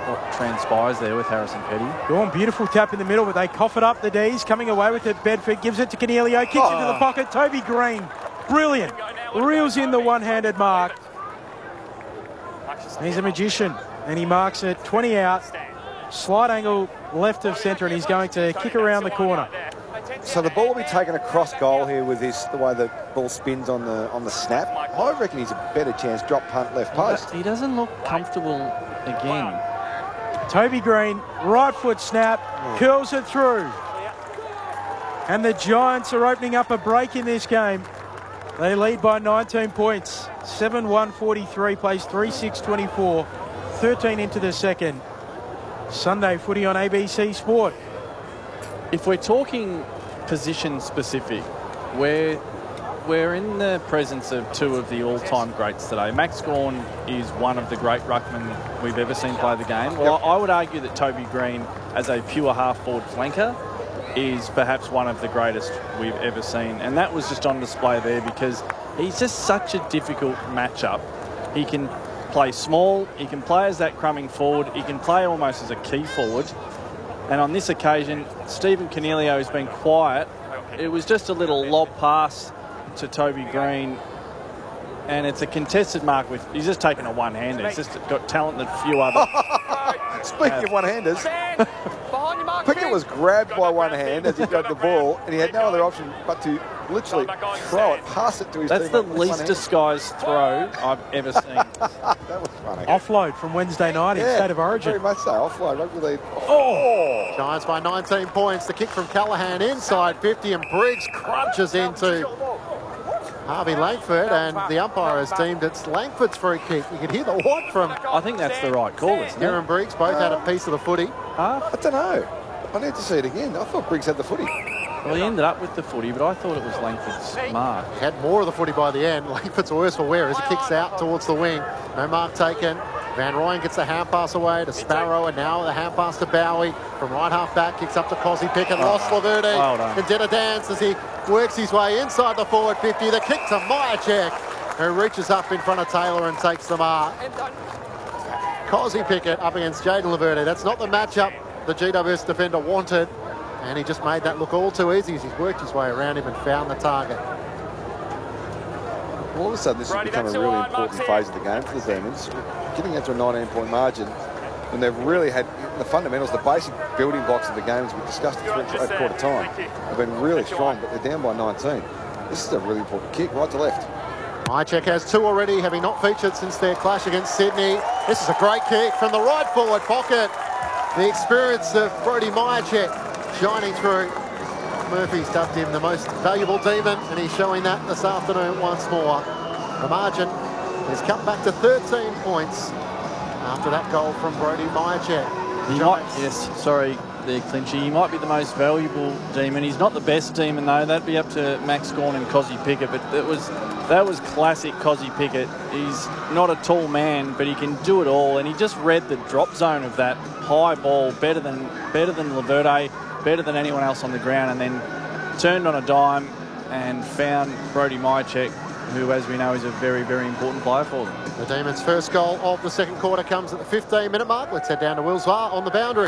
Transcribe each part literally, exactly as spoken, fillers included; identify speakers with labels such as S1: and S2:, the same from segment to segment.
S1: what transpires there with Harrison Petty.
S2: Go on, beautiful tap in the middle, but they cough it up. The D's coming away with it. Bedford gives it to Cornelio, kicks oh. into the pocket. Toby Green, brilliant, reels in the one-handed mark. He's a magician, and he marks it twenty out. Slight angle left of centre, and he's going to kick around the corner.
S3: So the ball will be taken across goal here with this, the way the ball spins on the on the snap. I reckon he's a better chance. Drop punt left post.
S1: He doesn't look comfortable again.
S2: Toby Green, right foot snap, oh. curls it through. And the Giants are opening up a break in this game. They lead by nineteen points. seven one forty-three, plays three six twenty-four. thirteen into the second. Sunday footy on A B C Sport.
S1: If we're talking position specific, we're, we're in the presence of two of the all-time greats today. Max Gawn is one of the great ruckmen we've ever seen play the game. Well, I would argue that Toby Green, as a pure half-forward flanker, is perhaps one of the greatest we've ever seen. And that was just on display there because he's just such a difficult matchup. He can play small, he can play as that crumbing forward, he can play almost as a key forward. And on this occasion, Stephen Cornelio has been quiet. It was just a little lob pass to Toby Green. And it's a contested mark with, he's just taken a one-hander. He's just got talent that few other.
S3: Speaking have. of one-handers, Pickett was grabbed by one hand as he got the ball, and he had no other option but to literally throw it, pass it to his teammate.
S1: That's the least disguised throw I've ever seen.
S3: That was funny.
S2: Offload from Wednesday night
S3: yeah,
S2: in State of Origin.
S3: Very much so. Offload. Rugby league.
S4: Oh! Giants by nineteen points. The kick from Callaghan inside fifty, and Briggs crunches into Harvey Langford, and the umpire has deemed it's Langford's free kick. You can hear the what from...
S1: I think that's the right call, isn't it?
S4: Kieran Briggs both had a piece of the footy.
S3: Huh? I don't know. I need to see it again. I thought Briggs had the footy.
S1: Well, he ended up with the footy, but I thought it was Langford's mark.
S4: He had more of the footy by the end. Langford's worse for wear as he kicks out towards the wing. No mark taken. Van Rooyen gets the hand pass away to Sparrow, and now the hand pass to Bowie. From right half back, kicks up to Cosy Pickett.
S1: Oh,
S4: lost Laverde.
S1: Well done.
S4: And did a dance as he works his way inside the forward fifty. The kick to Myercheck, who reaches up in front of Taylor and takes the mark. Cosy Pickett up against Jaden Laverde. That's not the matchup the G W S defender wanted, and he just made that look all too easy as he's worked his way around him and found the target.
S3: All of a sudden, this has become a really important phase of the game for the Demons. Getting into a nineteen point margin, and they've really had the fundamentals, the basic building blocks of the game, as we discussed at quarter time, have been really strong, but they're down by nineteen. This is a really important kick, right to left.
S4: Myercheck has two already, having not featured since their clash against Sydney. This is a great kick from the right forward pocket. The experience of Brodie Myercheck shining through. Murphy's dubbed him the most valuable demon, and he's showing that this afternoon once more. The margin is cut back to thirteen points after that goal from Brodie Myercheck.
S1: He might, yes, sorry, there, Clinchy. He might be the most valuable demon. He's not the best demon, though. That'd be up to Max Gawn and Cosy Pickett, but that was that was classic Cosy Pickett. He's not a tall man, but he can do it all, and he just read the drop zone of that high ball better than better than Laverde, better than anyone else on the ground, and then turned on a dime and found Brodie Myercheck, who, as we know, is a very, very important player for them.
S4: The Demons' first goal of the second quarter comes at the fifteen minute mark. Let's head down to Wills VAR on the boundary.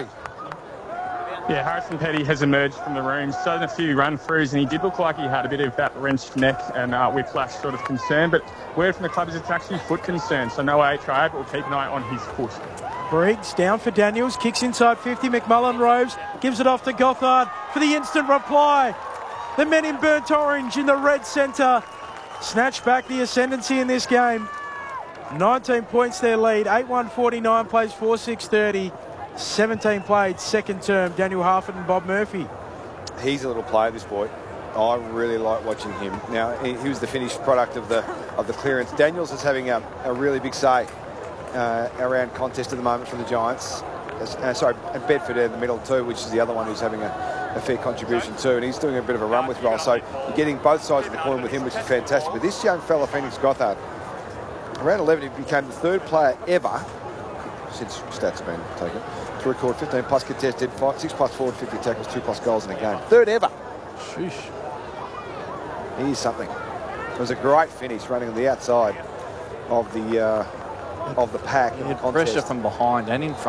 S5: Yeah, Harrison Petty has emerged from the rooms, done a few run-throughs, and he did look like he had a bit of that wrenched neck and uh, whiplash sort of concern, but word from the club is it's actually foot concern, so no H I A, but we'll keep an eye on his foot.
S2: Briggs down for Daniels, kicks inside fifty, McMullen roves, gives it off to Gothard for the instant reply. The men in burnt orange in the red centre snatch back the ascendancy in this game. nineteen points their lead, eight one forty-nine, plays four six thirty. seventeen played, second term, Daniel Harford and Bob Murphy.
S3: He's a little player, this boy. I really like watching him. Now, he, he was the finished product of the of the clearance. Daniels is having a, a really big say uh, around contest at the moment for the Giants. Uh, sorry, and Bedford in the middle too, which is the other one who's having a, a fair contribution too, and he's doing a bit of a run with Roll. So you're getting both sides of the coin with him, which is fantastic. But this young fella, Phoenix Gothard, around eleven, he became the third player ever, since stats have been taken, to record fifteen plus contested, five, six plus forward, fifty tackles, two plus goals in a game. Third ever.
S1: Sheesh.
S3: He is something. It was a great finish running on the outside of the uh, of the pack.
S1: He had pressure from behind and in front.